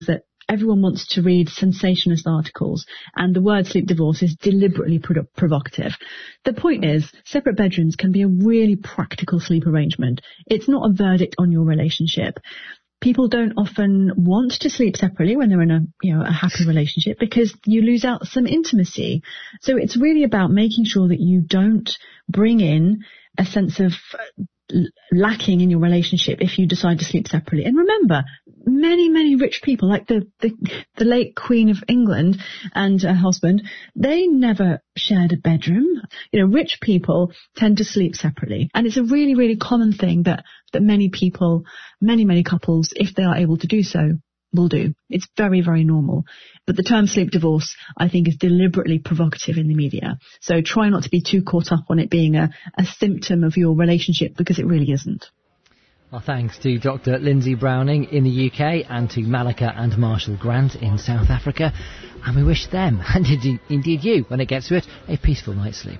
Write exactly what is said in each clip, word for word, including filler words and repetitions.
that everyone wants to read sensationalist articles, and the word sleep divorce is deliberately pro- provocative. The point is, separate bedrooms can be a really practical sleep arrangement. It's not a verdict on your relationship. People don't often want to sleep separately when they're in a, you know, a happy relationship because you lose out some intimacy. So it's really about making sure that you don't bring in a sense of lacking in your relationship if you decide to sleep separately. And remember, many, many rich people, like the, the, the late Queen of England and her husband, they never shared a bedroom. You know, rich people tend to sleep separately. And it's a really, really common thing that, that many people, many, many couples, if they are able to do so, will do. It's very, very normal. But the term sleep divorce, I think, is deliberately provocative in the media. So try not to be too caught up on it being a, a symptom of your relationship, because it really isn't. Well, thanks to Doctor Lindsay Browning in the U K and to Malika and Marshall Grant in South Africa. And we wish them, and indeed, indeed you, when it gets to it, a peaceful night's sleep.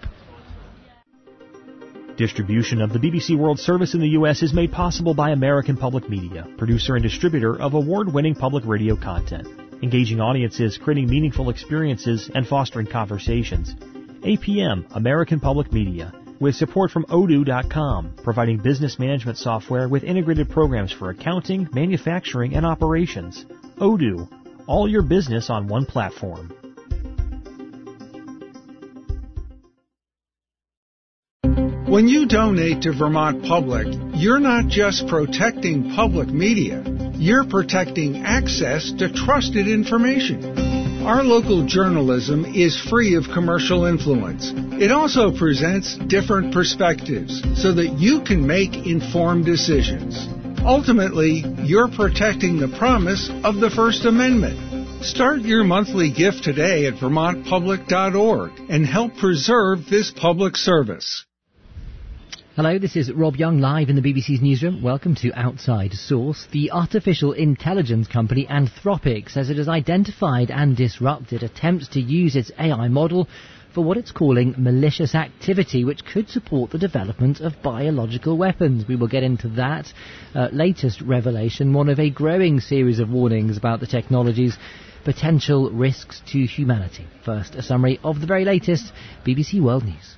Distribution of the B B C World Service in the U S is made possible by American Public Media, producer and distributor of award-winning public radio content, engaging audiences, creating meaningful experiences, and fostering conversations. A P M, American Public Media, with support from Odoo dot com, providing business management software with integrated programs for accounting, manufacturing, and operations. Odoo, all your business on one platform. When you donate to Vermont Public, you're not just protecting public media, you're protecting access to trusted information. Our local journalism is free of commercial influence. It also presents different perspectives so that you can make informed decisions. Ultimately, you're protecting the promise of the First Amendment. Start your monthly gift today at vermont public dot org and help preserve this public service. Hello, this is Rob Young live in the B B C's newsroom. Welcome to Outside Source. The artificial intelligence company Anthropic says it has identified and disrupted attempts to use its A I model for what it's calling malicious activity, which could support the development of biological weapons. We will get into that uh, latest revelation, one of a growing series of warnings about the technology's potential risks to humanity. First, a summary of the very latest B B C World News.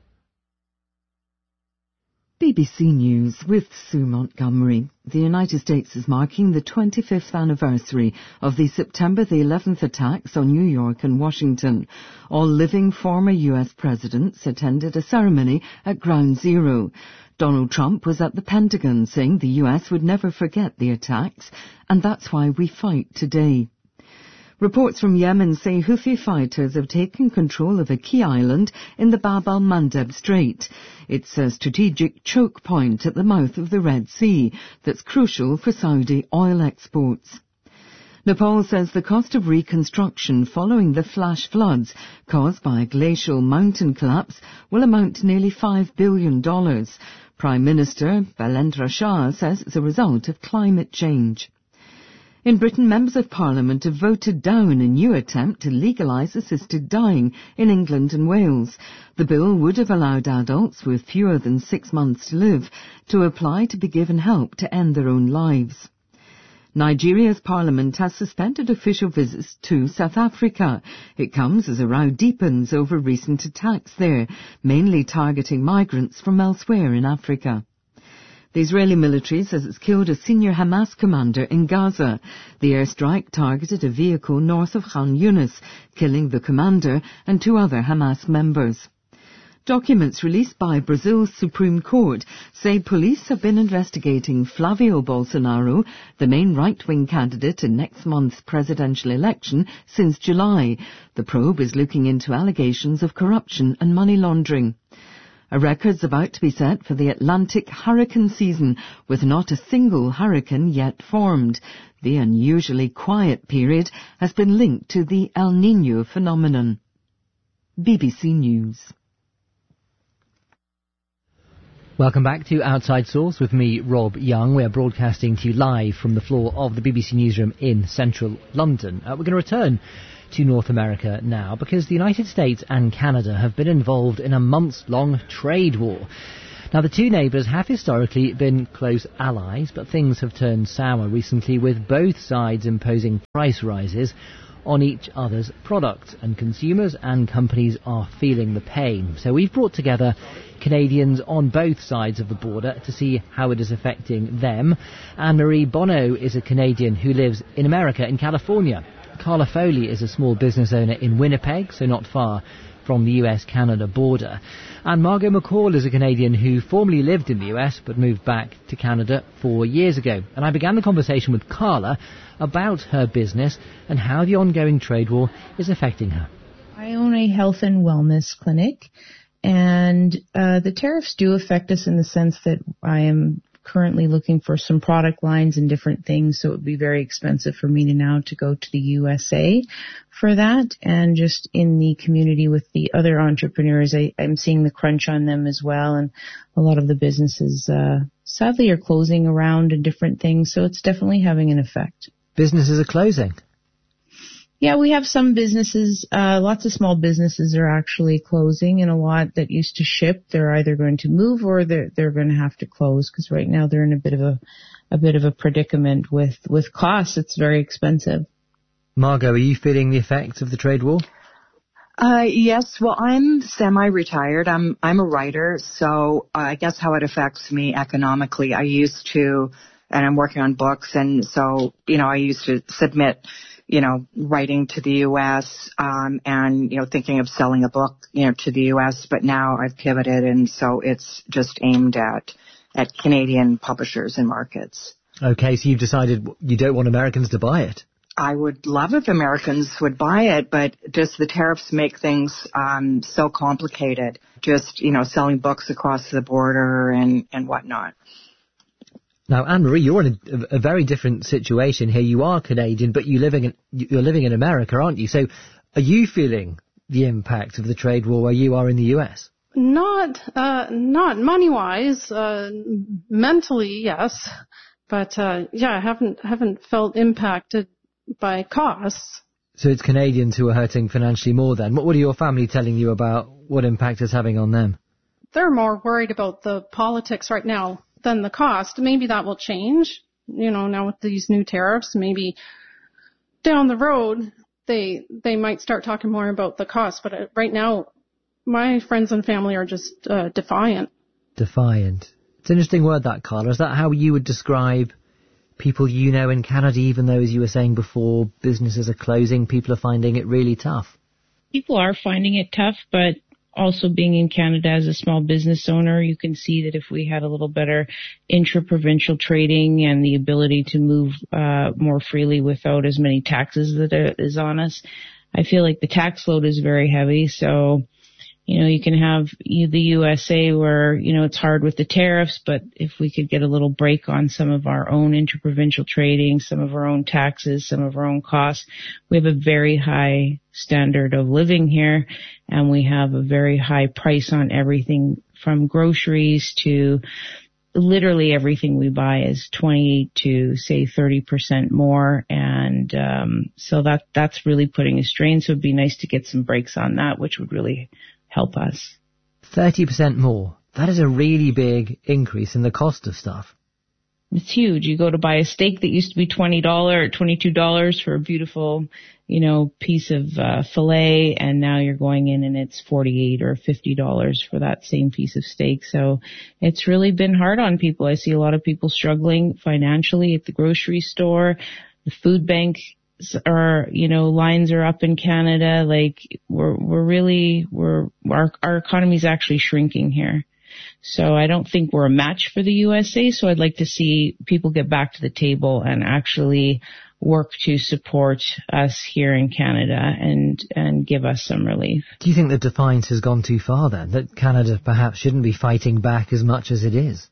B B C News with Sue Montgomery. The United States is marking the twenty-fifth anniversary of the September the eleventh attacks on New York and Washington. All living former U S presidents attended a ceremony at Ground Zero. Donald Trump was at the Pentagon saying the U S would never forget the attacks, and that's why we fight today. Reports from Yemen say Houthi fighters have taken control of a key island in the Bab al-Mandeb Strait. It's a strategic choke point at the mouth of the Red Sea that's crucial for Saudi oil exports. Nepal says the cost of reconstruction following the flash floods caused by a glacial mountain collapse will amount to nearly five billion dollars. Prime Minister Balendra Shah says it's a result of climate change. In Britain, members of Parliament have voted down a new attempt to legalise assisted dying in England and Wales. The bill would have allowed adults with fewer than six months to live to apply to be given help to end their own lives. Nigeria's parliament has suspended official visits to South Africa. It comes as a row deepens over recent attacks there, mainly targeting migrants from elsewhere in Africa. The Israeli military says it's killed a senior Hamas commander in Gaza. The airstrike targeted a vehicle north of Khan Yunis, killing the commander and two other Hamas members. Documents released by Brazil's Supreme Court say police have been investigating Flavio Bolsonaro, the main right-wing candidate in next month's presidential election, since July. The probe is looking into allegations of corruption and money laundering. A record's about to be set for the Atlantic hurricane season, with not a single hurricane yet formed. The unusually quiet period has been linked to the El Niño phenomenon. B B C News. Welcome back to Outside Source with me, Rob Young. We are broadcasting to you live from the floor of the B B C newsroom in central London. Uh, we're going to return to North America now, because the United States and Canada have been involved in a months-long trade war. Now, the two neighbours have historically been close allies, but things have turned sour recently, with both sides imposing price rises on each other's products, and consumers and companies are feeling the pain. So we've brought together Canadians on both sides of the border to see how it is affecting them. Anne-Marie Bonneau is a Canadian who lives in America, in California. Carla Foley is a small business owner in Winnipeg, so not far from the U S Canada border. And Margot McCall is a Canadian who formerly lived in the U S but moved back to Canada four years ago. And I began the conversation with Carla about her business and how the ongoing trade war is affecting her. I own a health and wellness clinic, and uh, the tariffs do affect us in the sense that I am currently looking for some product lines and different things, so it would be very expensive for me to now to go to the U S A for that. And just in the community with the other entrepreneurs, I, I'm seeing the crunch on them as well, and a lot of the businesses uh, sadly are closing around and different things, so it's definitely having an effect. Businesses are closing? Yeah, we have some businesses, uh, lots of small businesses are actually closing, and a lot that used to ship, they're either going to move or they're, they're going to have to close, because right now they're in a bit of a, a bit of a predicament with, with costs. It's very expensive. Margot, are you feeling the effects of the trade war? Uh, yes, well, I'm semi-retired. I'm, I'm a writer, so uh, I guess how it affects me economically, I used to, and I'm working on books, and so, you know, I used to submit, you know, writing to the U S, um, and, you know, thinking of selling a book, you know, to the U S, but now I've pivoted, and so it's just aimed at, at Canadian publishers and markets. Okay, so you've decided you don't want Americans to buy it. I would love if Americans would buy it, but just the tariffs make things, um, so complicated. Just, you know, selling books across the border and, and whatnot. Now, Anne-Marie, you're in a, a very different situation here. You are Canadian, but you living in, you're living in America, aren't you? So are you feeling the impact of the trade war where you are in the U S? Not, uh, not money-wise. Uh, mentally, yes. But, uh, yeah, I haven't, haven't felt impacted by costs. So it's Canadians who are hurting financially more then. What, what are your family telling you about what impact it's having on them? They're more worried about the politics right now than the cost. Maybe that will change, you know, now with these new tariffs. Maybe down the road they they might start talking more about the cost. But right now, my friends and family are just uh, defiant. Defiant. It's an interesting word, that, Carla. Is that how you would describe people you know in Canada, even though, as you were saying before, businesses are closing, people are finding it really tough? People are finding it tough, but also being in Canada as a small business owner, you can see that if we had a little better intra-provincial trading and the ability to move uh, more freely without as many taxes that is on us, I feel like the tax load is very heavy. So, you know, you can have the U S A where, you know, it's hard with the tariffs, but if we could get a little break on some of our own interprovincial trading, some of our own taxes, some of our own costs, we have a very high standard of living here, and we have a very high price on everything from groceries to literally everything we buy is twenty to say thirty percent more. And, um, so that, that's really putting a strain. So it'd be nice to get some breaks on that, which would really help us. thirty percent more. That is a really big increase in the cost of stuff. It's huge. You go to buy a steak that used to be twenty dollars or twenty-two dollars for a beautiful, you know, piece of uh, filet, and now you're going in and it's forty-eight dollars or fifty dollars for that same piece of steak. So it's really been hard on people. I see a lot of people struggling financially at the grocery store. The food bank are, you know, lines are up in Canada. Like we're, we're really, we're, our, our economy is actually shrinking here. So I don't think we're a match for the U S A. So I'd like to see people get back to the table and actually work to support us here in Canada and, and give us some relief. Do you think the defiance has gone too far then? That Canada perhaps shouldn't be fighting back as much as it is?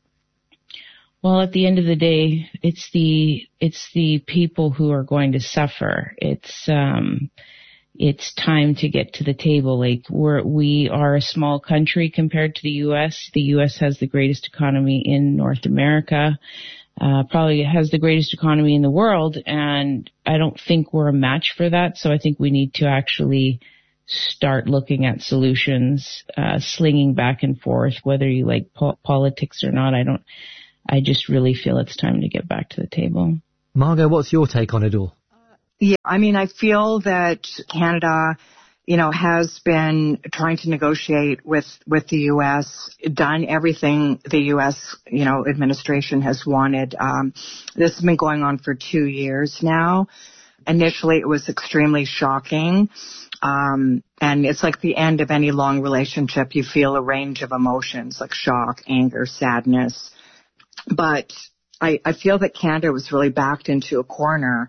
Well, at the end of the day, it's the, it's the people who are going to suffer. It's, um, it's time to get to the table. Like we're, we are a small country compared to the U S. The U S has the greatest economy in North America, uh, probably has the greatest economy in the world. And I don't think we're a match for that. So I think we need to actually start looking at solutions, uh, slinging back and forth, whether you like po- politics or not. I don't, I just really feel it's time to get back to the table. Margot, what's your take on it all? Yeah, I mean, I feel that Canada, you know, has been trying to negotiate with, with the U S, done everything the U S, you know, administration has wanted. Um, this has been going on for two years now. Initially, it was extremely shocking. Um, and it's like the end of any long relationship. You feel a range of emotions like shock, anger, sadness. But I, I feel that Canada was really backed into a corner.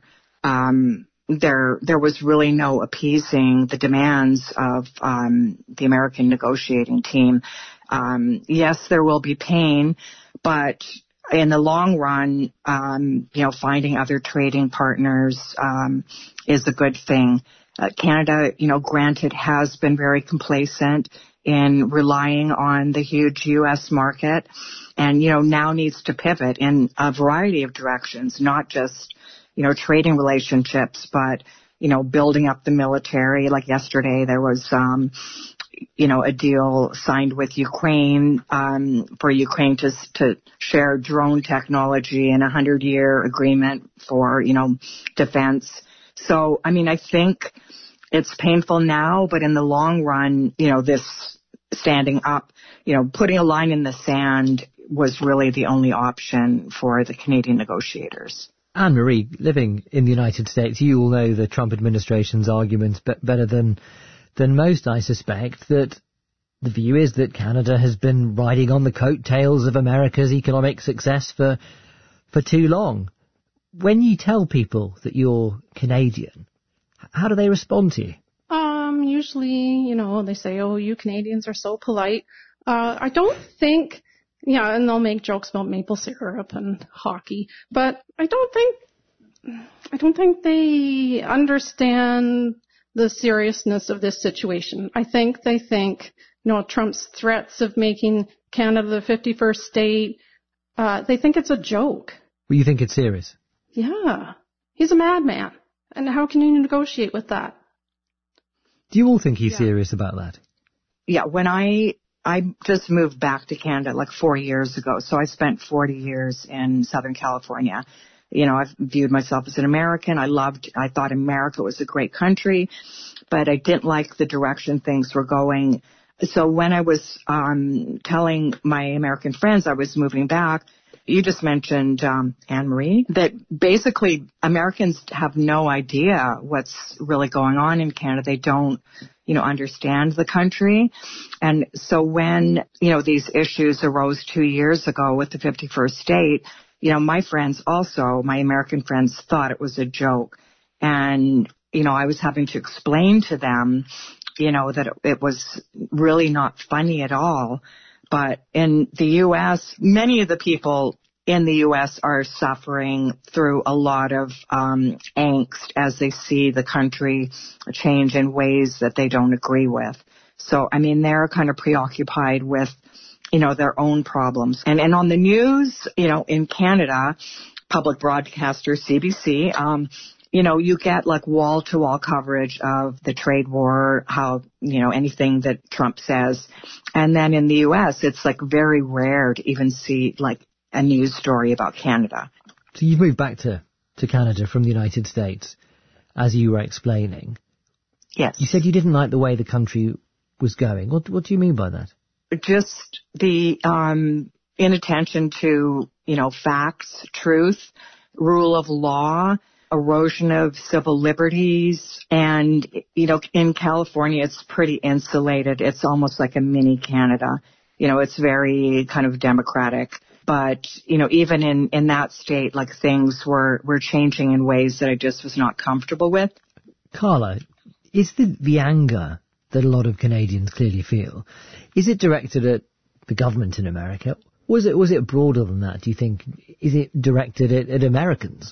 Um, there, there was really no appeasing the demands of, um, the American negotiating team. Um, yes, there will be pain, but in the long run, um, you know, finding other trading partners, um, is a good thing. Uh, Canada, you know, granted has been very complacent in relying on the huge U S market and, you know, now needs to pivot in a variety of directions, not just, you know, trading relationships, but, you know, building up the military. Like yesterday, there was, um, you know, a deal signed with Ukraine, um, for Ukraine to, to share drone technology and a hundred year agreement for, you know, defense. So, I mean, I think it's painful now, but in the long run, you know, this standing up, you know, putting a line in the sand was really the only option for the Canadian negotiators. Anne-Marie, living in the United States, you all know the Trump administration's argument be- better than than most, I suspect, that the view is that Canada has been riding on the coattails of America's economic success for for too long. When you tell people that you're Canadian, how do they respond to you? Um, usually, you know, they say, oh, you Canadians are so polite. Uh, I don't think, yeah, and they'll make jokes about maple syrup and hockey, but I don't think, I don't think they understand the seriousness of this situation. I think they think, you know, Trump's threats of making Canada the fifty-first state, uh, they think it's a joke. Well, you think it's serious? Yeah. He's a madman. And how can you negotiate with that? Do you all think he's yeah. serious about that? Yeah, when I, I just moved back to Canada like four years ago, so I spent forty years in Southern California. You know, I've viewed myself as an American. I loved, I thought America was a great country, but I didn't like the direction things were going. So when I was um telling my American friends I was moving back, you just mentioned, um, Anne-Marie, that basically Americans have no idea what's really going on in Canada. They don't, you know, understand the country. And so when, you know, these issues arose two years ago with the fifty-first state, you know, my friends also, my American friends, thought it was a joke. And, you know, I was having to explain to them, you know, that it, it was really not funny at all. But in the U S, many of the people in the U S are suffering through a lot of um, angst as they see the country change in ways that they don't agree with. So, I mean, they're kind of preoccupied with, you know, their own problems. And, and on the news, you know, in Canada, public broadcaster C B C, um, you know, you get like wall-to-wall coverage of the trade war, how, you know, anything that Trump says. And then in the U S, it's like very rare to even see like a news story about Canada. So you've moved back to, to Canada from the United States, as you were explaining. Yes. You said you didn't like the way the country was going. What, what do you mean by that? Just the um, inattention to, you know, facts, truth, rule of law, erosion of civil liberties. And, you know, in California, it's pretty insulated. It's almost like a mini Canada. You know, it's very kind of democratic. But, you know, even in, in that state, like things were, were changing in ways that I just was not comfortable with. Carla, is the, the anger that a lot of Canadians clearly feel, is it directed at the government in America? Was it, was it broader than that, do you think? Is it directed at, at Americans?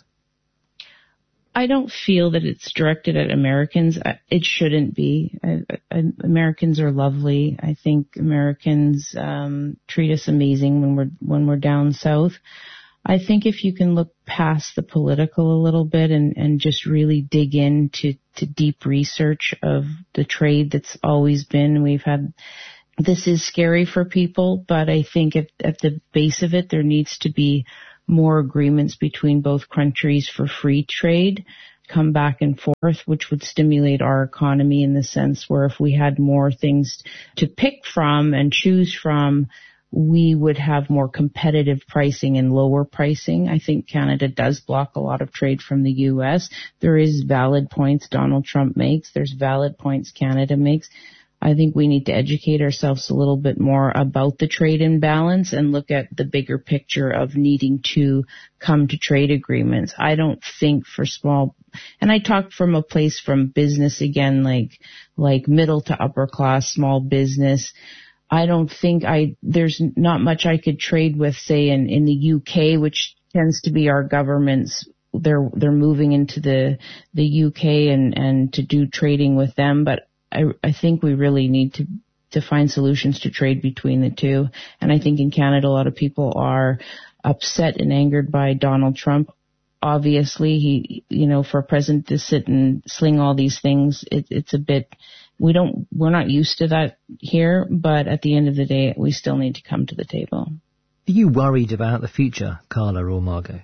I don't feel that it's directed at Americans. It shouldn't be. I, I, Americans are lovely. I think Americans um, treat us amazing when we're when we're down south. I think if you can look past the political a little bit and, and just really dig into to deep research of the trade that's always been. We've had, this is scary for people, but I think at, at the base of it, there needs to be more agreements between both countries for free trade, come back and forth, which would stimulate our economy in the sense where if we had more things to pick from and choose from, we would have more competitive pricing and lower pricing. I think Canada does block a lot of trade from the U S. There is valid points Donald Trump makes. There's valid points Canada makes. I think we need to educate ourselves a little bit more about the trade imbalance and look at the bigger picture of needing to come to trade agreements. I don't think for small, and I talk from a place from business again, like, like middle to upper class, small business. I don't think I, there's not much I could trade with, say, in, in the U K, which tends to be our government's, they're, they're moving into the, the U K and, and to do trading with them. But I, I think we really need to, to find solutions to trade between the two. And I think in Canada, a lot of people are upset and angered by Donald Trump. Obviously, he, you know, for a president to sit and sling all these things, it, it's a bit, we don't, we're not used to that here, but at the end of the day, we still need to come to the table. Are you worried about the future, Carla or Margot?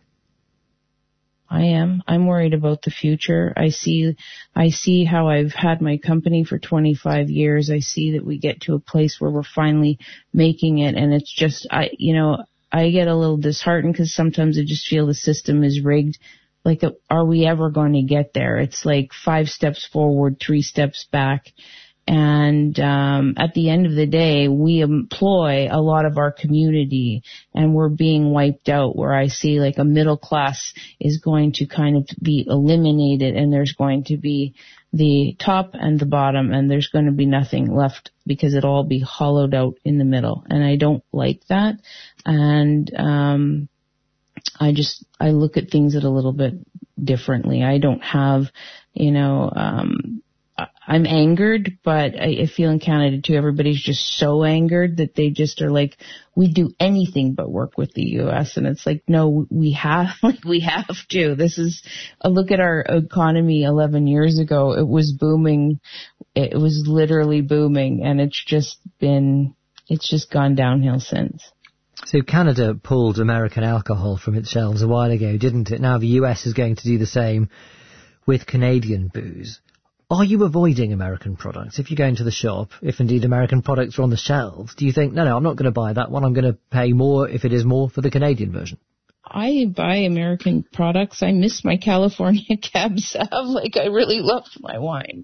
I am. I'm worried about the future. I see, I see how I've had my company for twenty-five years. I see that we get to a place where we're finally making it, and it's just, I, you know, I get a little disheartened because sometimes I just feel the system is rigged. Like, are we ever going to get there? It's like five steps forward, three steps back. And um, at the end of the day, we employ a lot of our community, and we're being wiped out, where I see like a middle class is going to kind of be eliminated, and there's going to be the top and the bottom, and there's going to be nothing left because it'll all be hollowed out in the middle. And I don't like that. And um I just, I look at things a little bit differently. I don't have, you know, um, I'm angered, but I, I feel in Canada too, everybody's just so angered that they just are like, we do anything but work with the U S. And it's like, no, we have, like, we have to. This is a look at our economy eleven years ago. It was booming. It was literally booming, and it's just been, it's just gone downhill since. So Canada pulled American alcohol from its shelves a while ago, didn't it? Now the U S is going to do the same with Canadian booze. Are you avoiding American products? If you go into the shop, if indeed American products are on the shelves, do you think, no, no, I'm not going to buy that one. I'm going to pay more, if it is more, for the Canadian version? I buy American products. I miss my California Cab Sav. Like, I really loved my wine.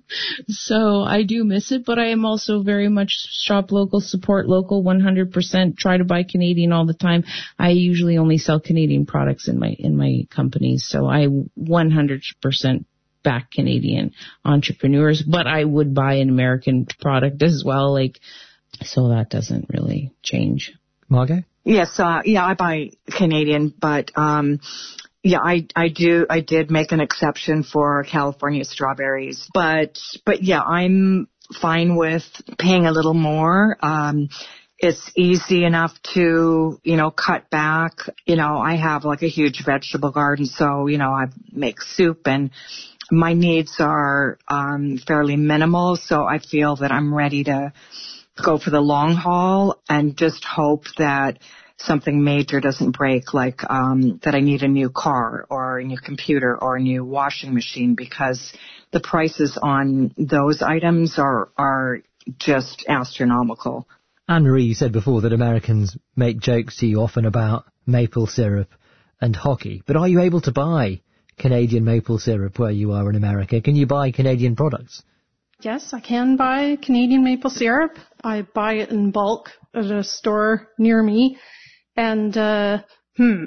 So I do miss it, but I am also very much shop local, support local, one hundred percent, try to buy Canadian all the time. I usually only sell Canadian products in my, in my companies. So I one hundred percent back Canadian entrepreneurs, but I would buy an American product as well. Like, so that doesn't really change. Margot? Yes, uh, yeah, I buy Canadian, but, um, yeah, I, I do, I did make an exception for California strawberries, but, but yeah, I'm fine with paying a little more. Um, it's easy enough to, you know, cut back. You know, I have like a huge vegetable garden, so, you know, I make soup, and my needs are, um, fairly minimal, so I feel that I'm ready to go for the long haul and just hope that something major doesn't break, like um that I need a new car or a new computer or a new washing machine, because the prices on those items are are just astronomical. Anne-Marie, you said before that Americans make jokes to you often about maple syrup and hockey, but are you able to buy Canadian maple syrup where you are in America? Can you buy Canadian products? Yes, I can buy Canadian maple syrup. I buy it in bulk at a store near me. And, uh, hmm,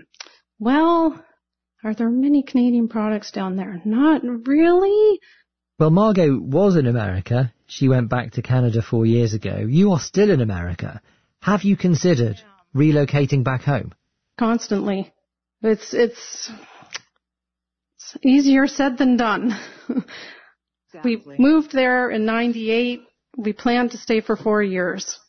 well, are there many Canadian products down there? Not really. Well, Margot was in America. She went back to Canada four years ago. You are still in America. Have you considered relocating back home? Constantly. It's, it's, it's easier said than done. Exactly. We moved there in ninety-eight. We planned to stay for four years.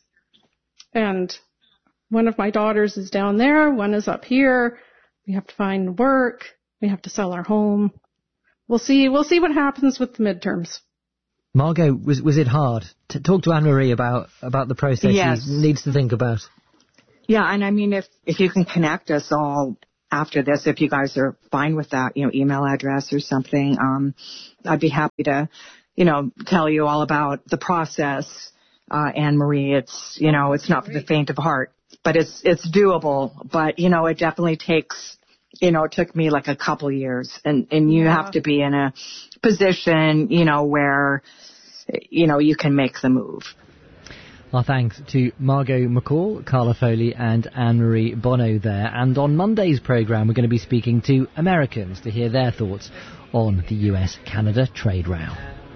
And one of my daughters is down there. One is up here. We have to find work. We have to sell our home. we'll see. We'll see what happens with the midterms. Margot, was was it hard? To talk to Anne-Marie about about the process Yes. he needs to think about. Yeah, and I mean, if if you can connect us all after this, if you guys are fine with that, you know, email address or something, um, I'd be happy to, you know, tell you all about the process. Uh, Anne-Marie, it's, you know, it's not for the faint of heart, but it's, it's doable. But, you know, it definitely takes, you know, it took me like a couple years, and, and you Yeah. have to be in a position, you know, where, you know, you can make the move. Our thanks to Margot McCall, Carla Foley and Anne-Marie Bono there. And on Monday's programme, we're going to be speaking to Americans to hear their thoughts on the U S Canada trade row.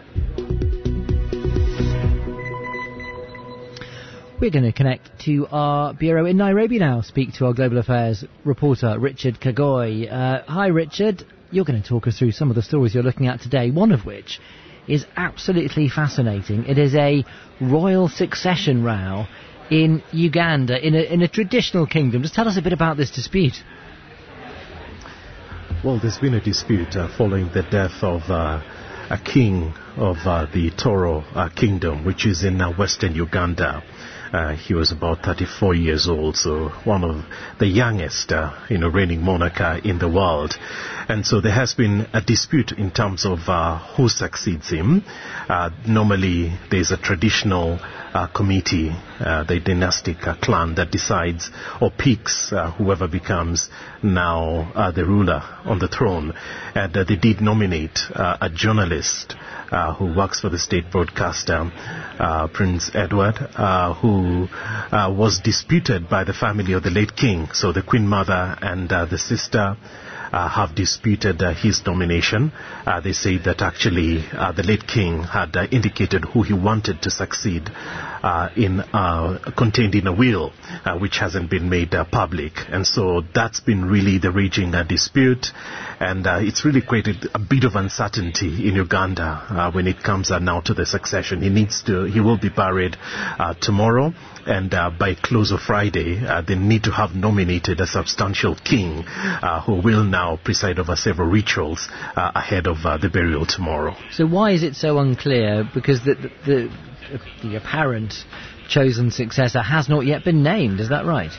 We're going to connect to our bureau in Nairobi now, speak to our Global Affairs reporter, Richard Kagoi. Uh, hi, Richard. You're going to talk us through some of the stories you're looking at today, one of which is absolutely fascinating. It is a royal succession row in Uganda, in a, in a traditional kingdom. Just tell us a bit about this dispute. Well, there's been a dispute uh, following the death of uh, a king of uh, the Toro uh, Kingdom, which is in uh, western Uganda. Uh, he was about thirty-four years old, so one of the youngest, uh, you know, reigning monarch uh, in the world. And so there has been a dispute in terms of uh, who succeeds him. Uh, normally, there's a traditional uh, committee, uh, the dynastic uh, clan, that decides or picks uh, whoever becomes now uh, the ruler on the throne. And uh, they did nominate uh, a journalist Uh, who works for the state broadcaster, uh, Prince Edward, uh, who uh, was disputed by the family of the late king. So the Queen Mother and uh, the sister uh, have disputed uh, his nomination. Uh, they say that actually uh, the late king had uh, indicated who he wanted to succeed uh, in uh, contained in a will, uh, which hasn't been made uh, public. And so that's been really the raging uh, dispute. And uh, it's really created a bit of uncertainty in Uganda uh, when it comes uh, now to the succession. He needs to, he will be buried uh, tomorrow, and uh, by close of Friday, uh, they need to have nominated a substantial king uh, who will now preside over several rituals uh, ahead of uh, the burial tomorrow. So why is it so unclear? Because the, the, the, the apparent chosen successor has not yet been named, is that right?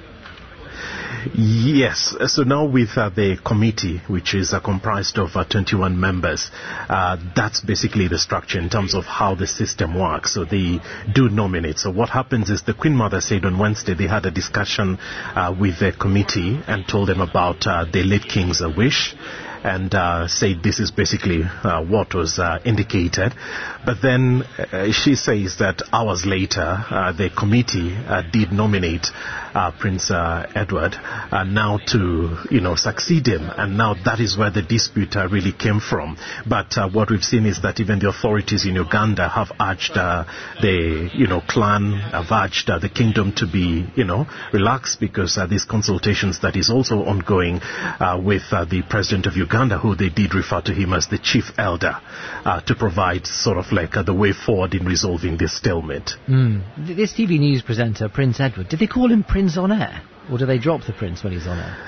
Yes. So now with uh, the committee, which is uh, comprised of uh, twenty-one members, uh, that's basically the structure in terms of how the system works. So they do nominate. So what happens is the Queen Mother said on Wednesday they had a discussion uh, with the committee and told them about uh, the late king's uh, wish, and uh, said this is basically uh, what was uh, indicated. But then uh, she says that hours later, uh, the committee uh, did nominate uh, Prince uh, Edward uh, now to, you know, succeed him. And now that is where the dispute uh, really came from. But uh, what we've seen is that even the authorities in Uganda have urged uh, the, you know, clan, have urged uh, the kingdom to be, you know, relaxed, because uh, these consultations that is also ongoing uh, with uh, the president of Uganda, who they did refer to him as the chief elder, uh, to provide sort of like uh, the way forward in resolving this stalemate. Mm. This T V news presenter, Prince Edward, did they call him Prince on air? Or do they drop the prince when he's on air?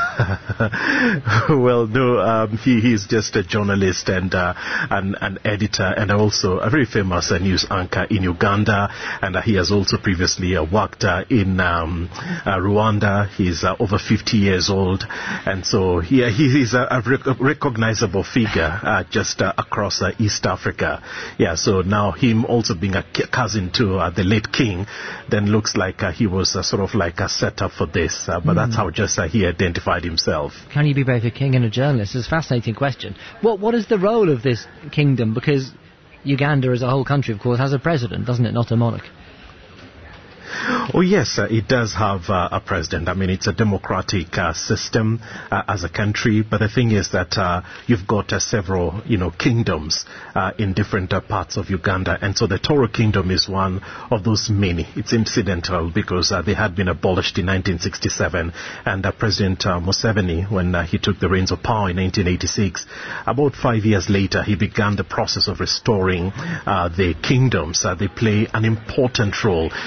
Well, no, um, he, he's just a journalist and uh, an, an editor, and also a very famous uh, news anchor in Uganda. And uh, he has also previously uh, worked uh, in um, uh, Rwanda. He's uh, over fifty years old. And so he, he is a, a rec- recognizable figure uh, just uh, across uh, East Africa. Yeah, so now him also being a cousin to uh, the late king, then looks like uh, he was uh, sort of like a setup for this, uh, but mm. that's how just uh, he identified himself. Can you be both a king and a journalist? It's a fascinating question. What What is the role of this kingdom? Because Uganda as a whole country, of course, has a president, doesn't it? Not a monarch. Oh, yes, uh, it does have uh, a president. I mean, it's a democratic uh, system uh, as a country, but the thing is that uh, you've got uh, several, you know, kingdoms uh, in different uh, parts of Uganda, and so the Toro Kingdom is one of those many. It's incidental because uh, they had been abolished in nineteen sixty-seven, and uh, President uh, Museveni, when uh, he took the reins of power in nineteen eighty-six, about five years later, he began the process of restoring uh, the kingdoms. Uh, they play an important role in terms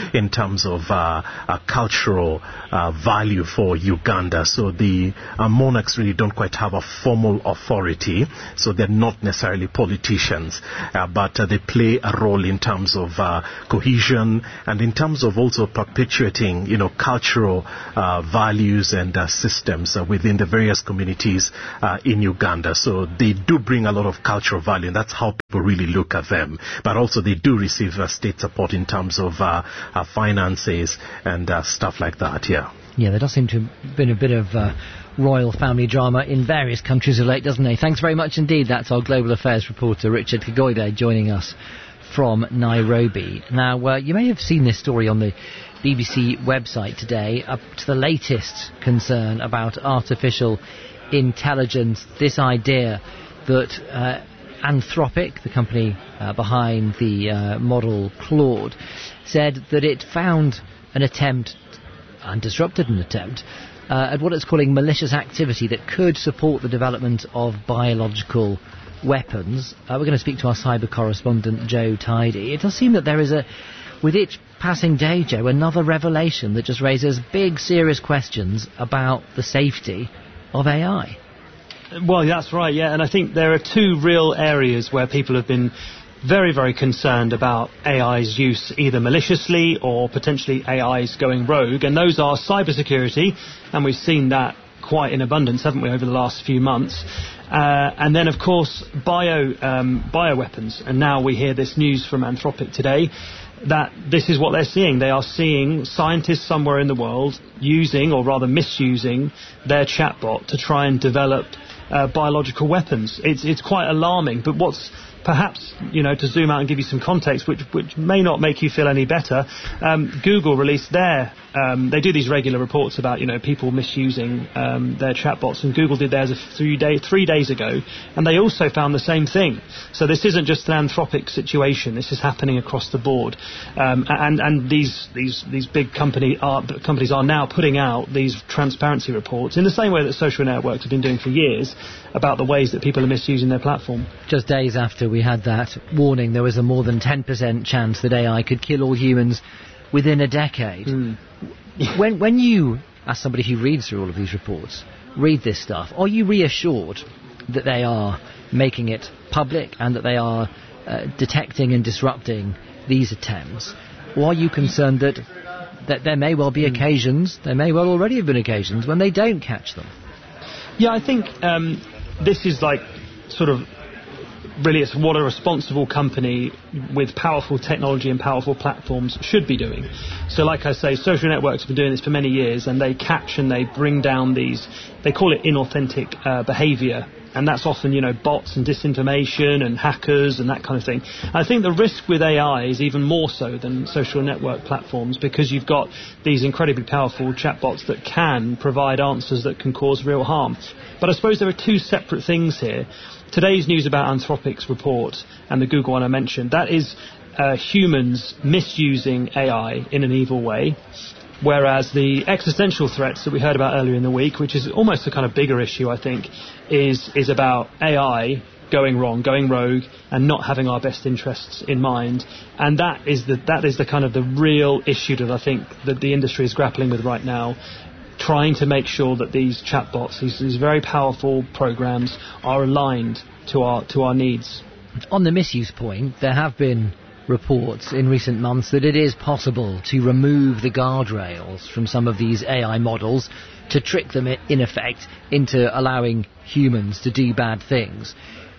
terms of uh, uh, cultural uh, value for Uganda. So the uh, monarchs really don't quite have a formal authority, so they're not necessarily politicians, uh, but uh, they play a role in terms of uh, cohesion and in terms of also perpetuating, you know, cultural uh, values and uh, systems uh, within the various communities uh, in Uganda. So they do bring a lot of cultural value, and that's how people really look at them. But also they do receive uh, state support in terms of uh, uh, finances and uh, stuff like that, yeah. Yeah, there does seem to have been a bit of uh, royal family drama in various countries of late, doesn't there? Thanks very much indeed. That's our Global Affairs reporter, Richard Kagoi, there, joining us from Nairobi. Now, uh, you may have seen this story on the B B C website today, up to the latest concern about artificial intelligence, this idea that uh, Anthropic, the company uh, behind the uh, model Claude, said that it found an attempt and disrupted an attempt uh, at what it's calling malicious activity that could support the development of biological weapons. Uh, we're going to speak to our cyber correspondent, Joe Tidy. It does seem that there is a, with each passing day, Joe, another revelation that just raises big, serious questions about the safety of A I. Well, that's right, yeah, and I think there are two real areas where people have been very, very concerned about A I's use either maliciously or potentially A I's going rogue, and those are cybersecurity, and we've seen that quite in abundance, haven't we, over the last few months, uh, and then, of course, bio um, bioweapons, and now we hear this news from Anthropic today that this is what they're seeing. They are seeing scientists somewhere in the world using, or rather misusing, their chatbot to try and develop uh, biological weapons. It's it's quite alarming, but what's perhaps, you know, to zoom out and give you some context, which which may not make you feel any better, um, Google released their, um, they do these regular reports about, you know, people misusing um, their chatbots, and Google did theirs a three, day, three days ago, and they also found the same thing. So this isn't just an Anthropic situation, this is happening across the board. Um, and and these these these big company are, companies are now putting out these transparency reports in the same way that social networks have been doing for years about the ways that people are misusing their platform. Just days after we had that warning, there was a more than ten percent chance that A I could kill all humans within a decade. Mm. when when you, as somebody who reads through all of these reports, read this stuff, are you reassured that they are making it public and that they are uh, detecting and disrupting these attempts? Or are you concerned that that there may well be mm. occasions, there may well already have been occasions, when they don't catch them? Yeah, I think um, this is like sort of really it's what a responsible company with powerful technology and powerful platforms should be doing. So like I say, social networks have been doing this for many years, and they catch and they bring down these, they call it inauthentic uh, behaviour, and that's often, you know, bots and disinformation and hackers and that kind of thing. I think the risk with A I is even more so than social network platforms, because you've got these incredibly powerful chatbots that can provide answers that can cause real harm. But I suppose there are two separate things here. Today's news about Anthropic's report and the Google one I mentioned, that is uh, humans misusing A I in an evil way, whereas the existential threats that we heard about earlier in the week, which is almost a kind of bigger issue, I think, is is about A I going wrong, going rogue, and not having our best interests in mind. And that is the that is the kind of the real issue that I think that the industry is grappling with right now, trying to make sure that these chatbots, these, these very powerful programs, are aligned to our to our needs. On the misuse point, there have been reports in recent months that it is possible to remove the guardrails from some of these A I models to trick them, in effect, into allowing humans to do bad things.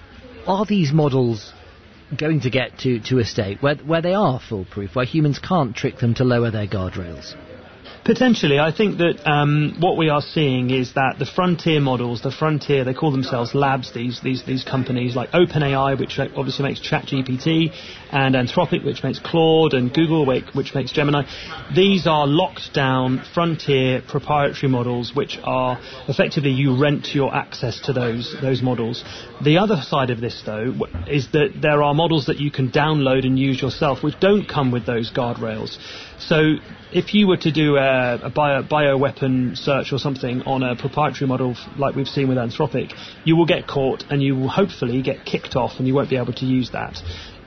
Are these models going to get to, to a state where, where they are foolproof, where humans can't trick them to lower their guardrails? Potentially. I think that um, what we are seeing is that the frontier models, the frontier, they call themselves labs, these these these companies like OpenAI, which obviously makes ChatGPT, and Anthropic, which makes Claude, and Google, which makes Gemini. These are locked down frontier proprietary models, which are effectively you rent your access to those those models. The other side of this, though, is that there are models that you can download and use yourself, which don't come with those guardrails. So if you were to do a, a bio, bioweapon search or something on a proprietary model like we've seen with Anthropic, you will get caught and you will hopefully get kicked off and you won't be able to use that.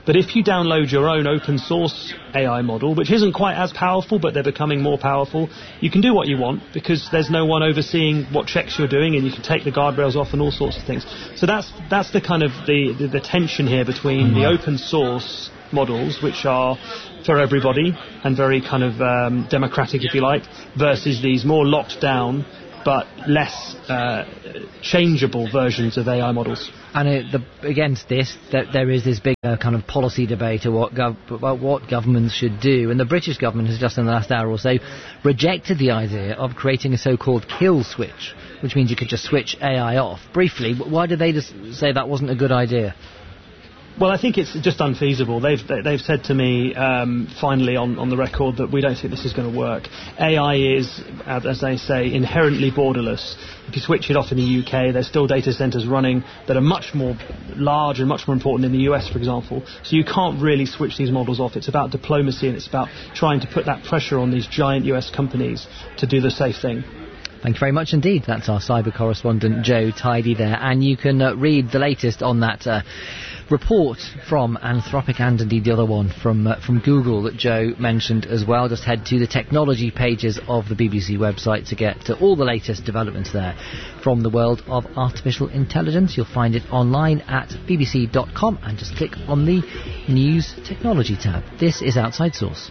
But if you download your own open source A I model, which isn't quite as powerful, but they're becoming more powerful, you can do what you want because there's no one overseeing what checks you're doing, and you can take the guardrails off and all sorts of things. So that's that's the kind of the, the, the tension here between the open source models, which are for everybody and very kind of um, democratic, if you like, versus these more locked down but less uh, changeable versions of A I models. And it, the, against this, that there is this big uh, kind of policy debate of what gov- about what governments should do. And the British government has just in the last hour or so rejected the idea of creating a so-called kill switch, which means you could just switch A I off. Briefly, why did they just say that wasn't a good idea? Well, I think it's just unfeasible. They've they've said to me finally on, on the record that we don't think this is going to work. A I is, as they say, inherently borderless. If you switch it off in the U K, there's still data centres running that are much more large and much more important in the U S, for example. So you can't really switch these models off. It's about diplomacy, and it's about trying to put that pressure on these giant U S companies to do the safe thing. Thank you very much indeed. That's our cyber correspondent, Joe Tidy there. And you can uh, read the latest on that uh, report from Anthropic and indeed the other one from uh, from Google that Joe mentioned as well. Just head to the technology pages of the B B C website to get to all the latest developments there from the world of artificial intelligence. You'll find it online at b b c dot com and just click on the News Technology tab. This is Outside Source.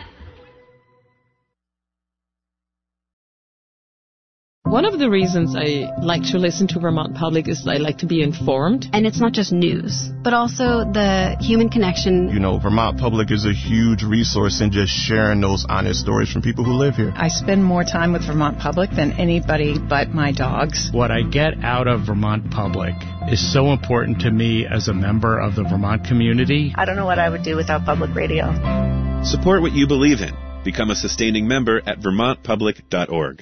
One of the reasons I like to listen to Vermont Public is I like to be informed. And it's not just news, but also the human connection. You know, Vermont Public is a huge resource in just sharing those honest stories from people who live here. I spend more time with Vermont Public than anybody but my dogs. What I get out of Vermont Public is so important to me as a member of the Vermont community. I don't know what I would do without public radio. Support what you believe in. Become a sustaining member at vermont public dot org.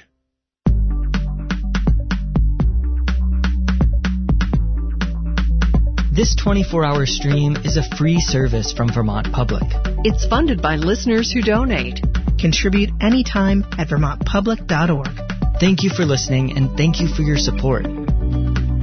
This twenty-four hour stream is a free service from Vermont Public. It's funded by listeners who donate. Contribute anytime at vermont public dot org. Thank you for listening, and thank you for your support.